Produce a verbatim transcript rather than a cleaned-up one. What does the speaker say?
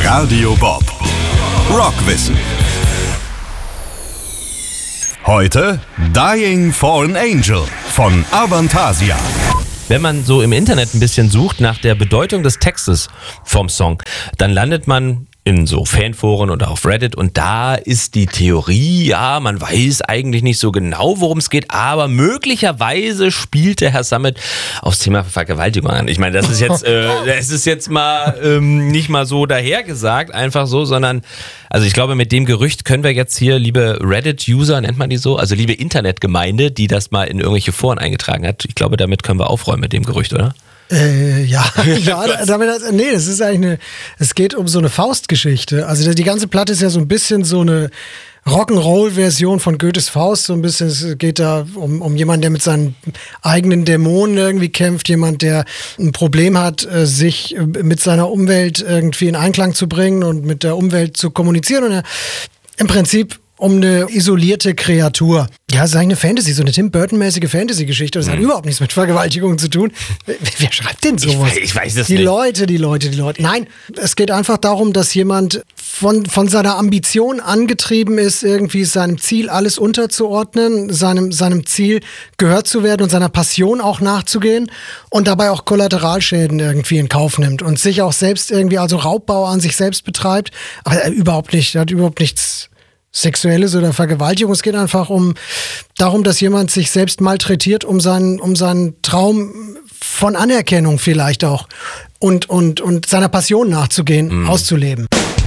Radio Bob. Rockwissen. Heute Dying for an Angel von Avantasia. Wenn man so im Internet ein bisschen sucht nach der Bedeutung des Textes vom Song, dann landet man in so Fanforen oder auf Reddit und da ist die Theorie, ja, man weiß eigentlich nicht so genau, worum es geht, aber möglicherweise spielte Herr Summit aufs Thema Vergewaltigung an. Ich meine, das ist jetzt, äh, das ist jetzt mal ähm, nicht mal so dahergesagt, einfach so, sondern, also ich glaube, mit dem Gerücht können wir jetzt hier, liebe Reddit-User, nennt man die so, also liebe Internetgemeinde, die das mal in irgendwelche Foren eingetragen hat, ich glaube, damit können wir aufräumen mit dem Gerücht, oder? Äh, ja, ja damit, nee, das ist eigentlich eine, es geht um so eine Faustgeschichte. Also die ganze Platte ist ja so ein bisschen so eine Rock'n'Roll-Version von Goethes Faust, so ein bisschen, es geht da um, um jemanden, der mit seinen eigenen Dämonen irgendwie kämpft, jemand, der ein Problem hat, sich mit seiner Umwelt irgendwie in Einklang zu bringen und mit der Umwelt zu kommunizieren und er, im Prinzip um eine isolierte Kreatur. Ja, es ist eigentlich eine Fantasy, so eine Tim Burton-mäßige Fantasy-Geschichte. Das mhm. hat überhaupt nichts mit Vergewaltigung zu tun. Wer schreibt denn sowas? Ich, ich weiß es die nicht. Die Leute, die Leute, die Leute. Nein, es geht einfach darum, dass jemand von, von seiner Ambition angetrieben ist, irgendwie seinem Ziel alles unterzuordnen, seinem, seinem Ziel gehört zu werden und seiner Passion auch nachzugehen und dabei auch Kollateralschäden irgendwie in Kauf nimmt und sich auch selbst irgendwie, also Raubbau an sich selbst betreibt. Aber er überhaupt nicht, er hat überhaupt nichts Sexuelles oder Vergewaltigung. Es geht einfach um darum, dass jemand sich selbst malträtiert, um seinen, um seinen Traum von Anerkennung vielleicht auch und, und, und seiner Passion nachzugehen, mhm. auszuleben.